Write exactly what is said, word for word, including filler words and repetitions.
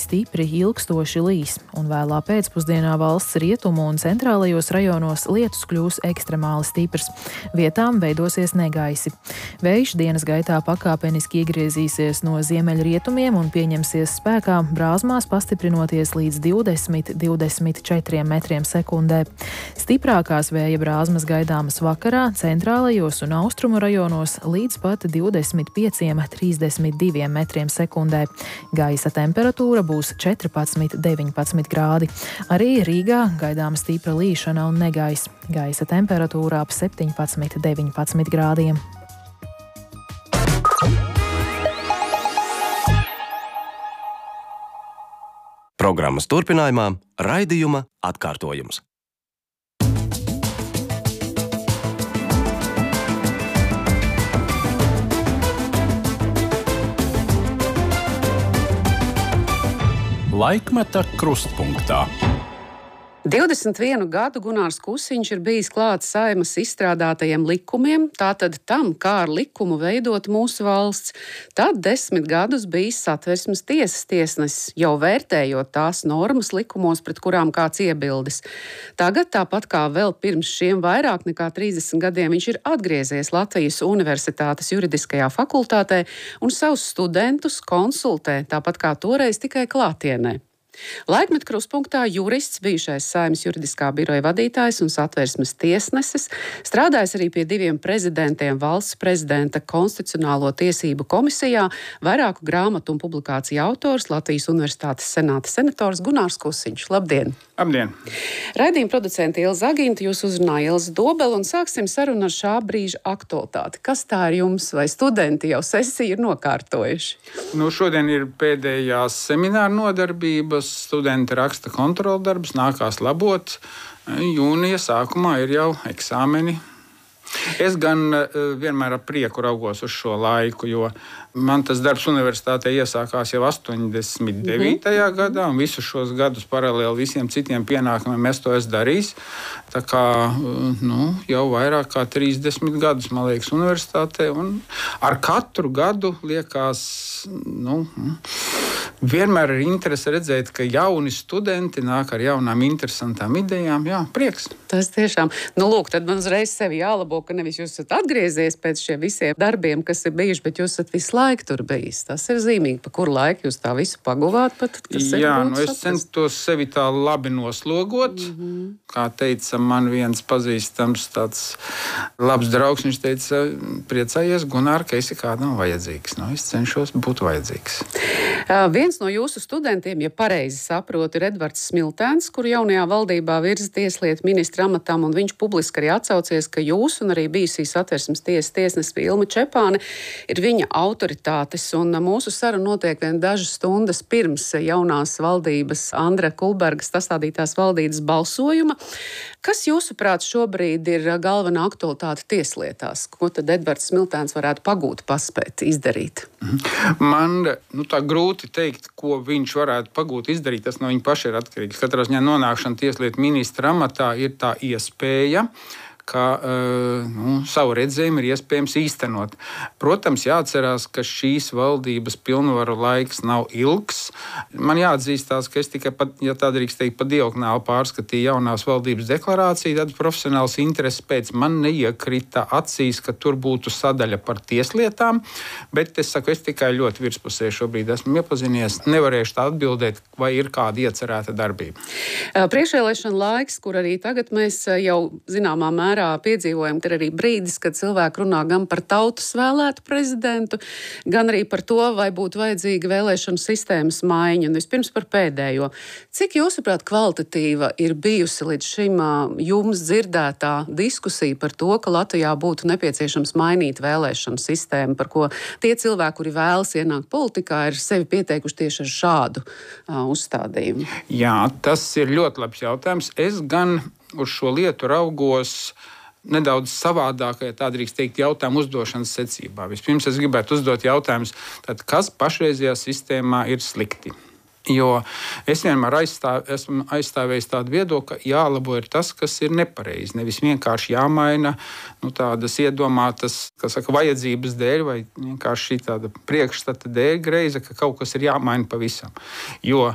stipri ilgstoši līs, un vēlā pēcpusdienā valsts rietumu un centrālajos rajonos lietus kļūs ekstremāli stiprs. Vietām veidosies negaisi. Vējš dienas gaitā pakāpeniski iegriezīsies no ziemeļrietumiem un pieņemsies spēkā, Brāzmās pastiprinoties līdz divdesmit līdz divdesmit četriem metriem sekundē. Stiprākās vēja brāzmas gaidāmas vakarā, centrālajos un austrumu rajonos līdz pat divdesmit pieciem līdz trīsdesmit diviem metriem sekundē. Gaisa temperatūra būs četrpadsmit līdz deviņpadsmit grādi. Arī Rīgā gaidāma stipra līšana un negaiss. Gaisa temperatūra ap septiņpadsmit līdz deviņpadsmit grādiem. Programmas turpinājumā raidījuma atkārtojums. Laikmeta krustpunktā. divdesmit vienu gadu Gunārs Kusiņš ir bijis klāts Saeimas izstrādātajiem likumiem, tātad tam, kā ar likumu veidot mūsu valsts. Tad desmit gadus bijis Satversmes tiesas tiesnesis, jau vērtējot tās normas likumos, pret kurām kāds iebildes. Tagad, tāpat kā vēl pirms šiem vairāk nekā trīsdesmit gadiem, viņš ir atgriezies Latvijas Universitātes juridiskajā fakultātē un savus studentus konsultē, tāpat kā toreiz tikai klātienē. Laikmeta krustpunktā jurists, bijušais Saeimas juridiskā biroja vadītājs un Satversmes tiesnesis, strādājis arī pie diviem prezidentiem valsts prezidenta konstitucionālo tiesību komisijā, vairāku grāmatu un publikāciju autors, Latvijas Universitātes senāta senators Gunārs Kusiņš. Labdien! Labdien! Raidījuma producente Ilza Aginta, jūs uzrunāja Ilza Dobele, un sāksim sarunu ar šā brīža aktualitāti. Kas tā ir jums, vai studenti jau sesiju ir nokārtojuši? Nu, šodien ir pēdējās semināra nodarbības. Studenti raksta kontroldarbus, nākās labot. Jūnija sākumā ir jau eksāmeni. Es gan vienmēr ar prieku raugos uz šo laiku, jo man tas darbs universitātē iesākās jau astoņdesmit devītajā Mm-hmm. gadā, un visus šos gadus paralēli visiem citiem pienākumiem es to esmu darījis. Tā kā nu, jau vairāk kā trīsdesmit gadus, man liekas, universitātē, un ar katru gadu liekas, nu, vienmēr ir interese redzēt, ka jauni studenti nāk ar jaunām interesantām idejām. Jā, prieks. Tas tiešām. Nu, lūk, tad man uzreiz sevi jālabo, ka nevis jūs esat atgriezies pēc šiem visiem darbiem, kas ir bijuši, bet jūs esat visu laiku tur bijis. Tas ir zīmīgi, pa kuru laiku jūs tā visu paguvāt. Pat, Jā, nu es centos sevi tā labi noslogot. Mm-hmm. Kā teica man viens pazīstams tāds labs draugs, viņš teica, priecājies, Gunār, ka esi kādam vajadzīgs. Nu, es cenšos būt vajadzīgs. Uh, viens no jūsu studentiem, ja pareizi saprotu, ir Edvards Smiltēns, kuru jaunajā valdībā virza tieslietu ministra amatam, un viņš publiski arī atsaucies, ka jūs un arī bijusī Satversmes tiesas tiesnese Ilma Čepāne ir viņa autoritātes, un mūsu saruna notiek vien dažas stundas pirms jaunās valdības Andra Kulbergas sastādītās valdības balsojuma. Kas jūsuprāt šobrīd ir galvenā aktualitāte tieslietās? Ko tad Edvards Smiltēns varētu pagūt, paspēt, izdarīt? Man nu, tā grūti teikt, ko viņš varētu pagūt, izdarīt. Tas no viņa paša ir atkarīgs. Katrā ziņā nonākšana tieslietu ministra amatā ir tā iespēja, ka nu, savu redzējumu ir iespējams īstenot. Protams, jāatcerās, ka šīs valdības pilnvaru laiks nav ilgs. Man jāatzīstās, ka es tikai, pat, ja tā drīkst teikt, pa diagonāli pārskatīju jaunās valdības deklarāciju, tad profesionāls intereses pēc man neiekrita acīs, ka tur būtu sadaļa par tieslietām, bet es saku, es tikai ļoti virspusē šobrīd esmu iepazinies. Nevarēšu tā atbildēt, vai ir kāda iecerēta darbība. Priekšvēlēšana laiks, kur arī tagad mēs jau zināmā mērā piedzīvojam, ka ir arī brīdis, kad cilvēki runā gan par tautas vēlētu prezidentu, gan arī par to, vai būtu vajadzīga vēlēšanu sistēmas maiņa. Un vispirms par pēdējo. Cik jūsuprāt kvalitatīva ir bijusi līdz šim jums dzirdētā diskusija par to, ka Latvijā būtu nepieciešams mainīt vēlēšanu sistēmu, par ko tie cilvēki, kuri vēlas ienākt politikā, ir sevi pieteikuši tieši ar šādu uh, uzstādījumu? Jā, tas ir ļoti labs jautājums. Es gan uz šo lietu raugos nedaudz savādāk, ja tā drīkst teikt, jautājumu uzdošanas secībā. Vispirms es gribētu uzdot jautājumus, tad kas pašreizajā sistēmā ir slikti? Jo es vienmēr aizstāv, esmu aizstāvējis tādu viedokli, ka jālabo ir tas, kas ir nepareizi. Nevis vienkārši jāmaina nu, tādas iedomātas, kas saka, vajadzības dēļ vai vienkārši šī tāda priekšstata dēļ greiza, ka kaut kas ir jāmaina pavisam. Jo